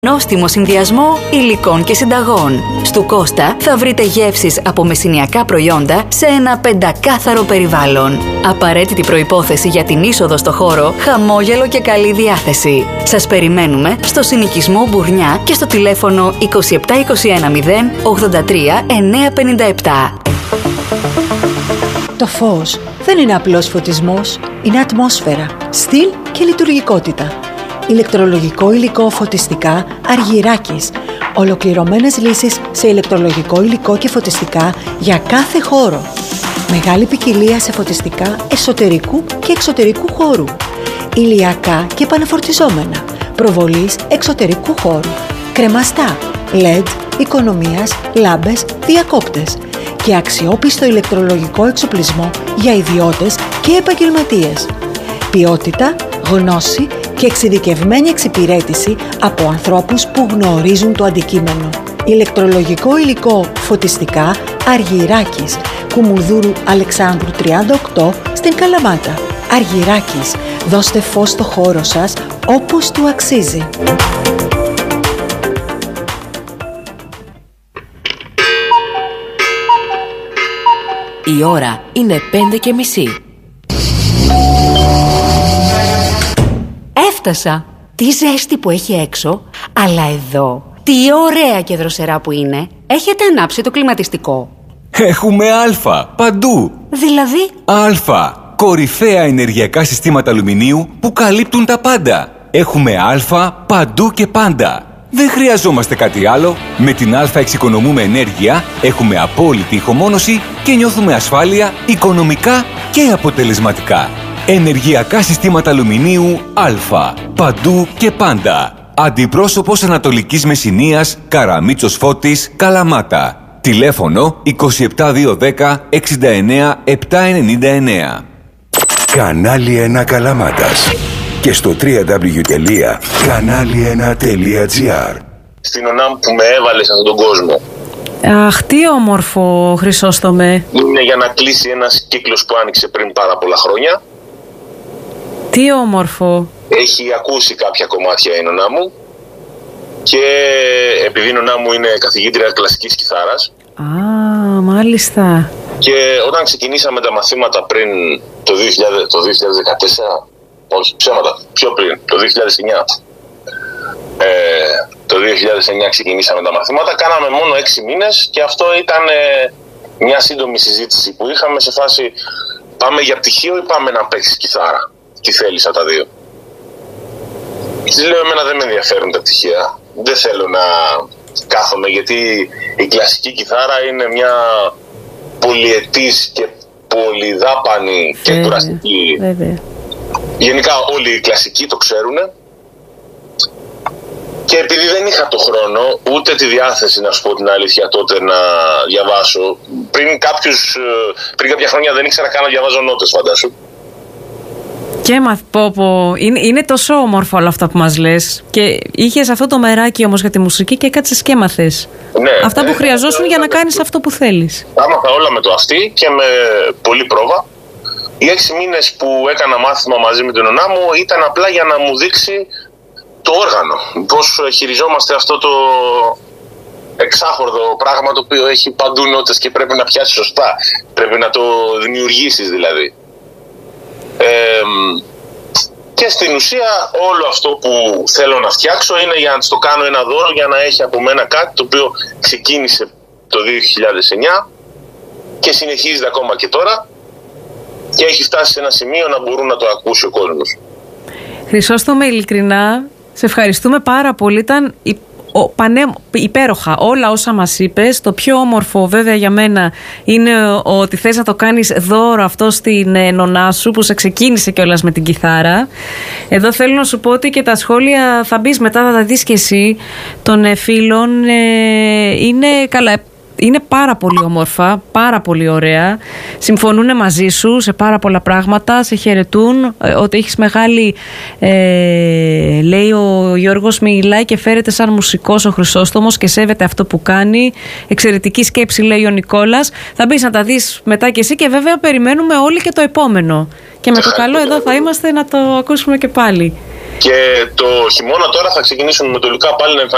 Νόστιμο συνδυασμό υλικών και συνταγών. Στου Κώστα θα βρείτε γεύσεις από μεσηνιακά προϊόντα σε ένα πεντακάθαρο περιβάλλον. Απαραίτητη προϋπόθεση για την είσοδο στο χώρο, χαμόγελο και καλή διάθεση. Σας περιμένουμε στο συνοικισμό Μπουρνιά και στο τηλέφωνο 27210 83 957. Το φως δεν είναι απλός φωτισμός, είναι ατμόσφαιρα, στυλ και λειτουργικότητα. Ηλεκτρολογικό υλικό φωτιστικά Αργυράκης. Ολοκληρωμένες λύσεις σε ηλεκτρολογικό υλικό και φωτιστικά για κάθε χώρο. Μεγάλη ποικιλία σε φωτιστικά εσωτερικού και εξωτερικού χώρου. Ηλιακά και επαναφορτιζόμενα. Προβολής εξωτερικού χώρου. Κρεμαστά, LED, οικονομίας, λάμπες, διακόπτες. Και αξιόπιστο ηλεκτρολογικό εξοπλισμό για ιδιώτες και επαγγελματίες. Ποιότητα, γνώση και εξειδικευμένη εξυπηρέτηση από ανθρώπους που γνωρίζουν το αντικείμενο. Ηλεκτρολογικό υλικό φωτιστικά Αργυράκης, Κουμουνδούρου Αλεξάνδρου 38 στην Καλαμάτα. Αργυράκης, δώστε φως στο χώρο σας όπως του αξίζει. Η ώρα είναι 5:30. Έφτασα! Τι ζέστη που έχει έξω, αλλά εδώ τι ωραία και δροσερά που είναι. Έχετε ανάψει το κλιματιστικό? Έχουμε Α παντού. Δηλαδή? Α, κορυφαία ενεργειακά συστήματα αλουμινίου που καλύπτουν τα πάντα. Έχουμε Α παντού και πάντα. Δεν χρειαζόμαστε κάτι άλλο. Με την Α εξοικονομούμε ενέργεια, έχουμε απόλυτη ηχομόνωση και νιώθουμε ασφάλεια οικονομικά και αποτελεσματικά. Ενεργειακά συστήματα αλουμινίου Α. Παντού και πάντα. Αντιπρόσωπος Ανατολικής Μεσσηνίας, Καραμίτσος Φώτης, Καλαμάτα. Τηλέφωνο 27210 69 799. Κανάλι 1 Καλαμάτας. Και στο www.kanali1.gr. Στην ΟΝΑΜ που με έβαλε σε αυτόν τον κόσμο. Αχ, τι όμορφο, Χρυσόστομε. Είναι για να κλείσει ένας κύκλος που άνοιξε πριν πάρα πολλά χρόνια. Τι όμορφο. Έχει ακούσει κάποια κομμάτια η νονά μου. Και επειδή η νονά μου είναι καθηγήτρια κλασικής κιθάρας. Α, μάλιστα. Και όταν ξεκινήσαμε τα μαθήματα πριν το 2014, όχι ψέματα, πιο πριν, το 2009. Το 2009 ξεκινήσαμε τα μαθήματα, κάναμε μόνο 6 μήνες και αυτό ήταν μια σύντομη συζήτηση που είχαμε σε φάση πάμε για πτυχίο ή πάμε να παίξεις κιθάρα. Τι θέλεις από τα δύο. Της λέω εμένα δεν με ενδιαφέρουν τα πτυχία. Δεν θέλω να κάθομαι γιατί η κλασική κιθάρα είναι μια πολυετής και πολυδάπανη και κουραστική. Βέβαια. Γενικά όλοι οι κλασικοί το ξέρουν. Και επειδή δεν είχα το χρόνο, ούτε τη διάθεση να σου πω την αλήθεια τότε να διαβάσω. Πριν κάποια χρόνια δεν ήξερα καν να διαβάζω νότες, φαντάσου. Και είναι τόσο όμορφο όλα αυτά που μας λες. Και είχες αυτό το μεράκι όμως για τη μουσική και έκατσες και έμαθες. Ναι, αυτά που χρειαζόσουν για να κάνεις αυτό που θέλεις. Άμαθα όλα με το αυτί και με πολλή πρόβα. Οι 6 μήνες που έκανα μάθημα μαζί με την ονά μου ήταν απλά για να μου δείξει το όργανο. Πώς χειριζόμαστε αυτό το εξάχορδο πράγμα το οποίο έχει παντού νότες και πρέπει να πιάσει σωστά. Πρέπει να το δημιουργήσεις δηλαδή. Και στην ουσία όλο αυτό που θέλω να φτιάξω είναι για να της το κάνω ένα δώρο, για να έχει από μένα κάτι το οποίο ξεκίνησε το 2009 και συνεχίζεται ακόμα και τώρα και έχει φτάσει σε ένα σημείο να μπορούν να το ακούσει ο κόσμος. Χρυσόστομε, ειλικρινά σε ευχαριστούμε πάρα πολύ. Ήταν υπέροχα όλα όσα μας είπες. Το πιο όμορφο βέβαια για μένα είναι ότι θες να το κάνεις δώρο αυτό στην νονά σου που σε ξεκίνησε κιόλας με την κιθάρα. Εδώ θέλω να σου πω ότι και τα σχόλια θα μπεις μετά, θα τα δεις και εσύ των φίλων. Είναι καλά. Είναι πάρα πολύ όμορφα, πάρα πολύ ωραία. Συμφωνούν μαζί σου σε πάρα πολλά πράγματα. Σε χαιρετούν ότι έχεις μεγάλη... λέει ο Γιώργος, μιλάει και φέρεται σαν μουσικός ο Χρυσόστομος και σέβεται αυτό που κάνει. Εξαιρετική σκέψη, λέει ο Νικόλας. Θα μπεις να τα δεις μετά και εσύ και βέβαια περιμένουμε όλοι και το επόμενο. Και με το καλό εδώ θα είμαστε να το ακούσουμε και πάλι. Και το χειμώνα τώρα θα ξεκινήσουμε με το Λουκά πάλι να εμφανίζουμε.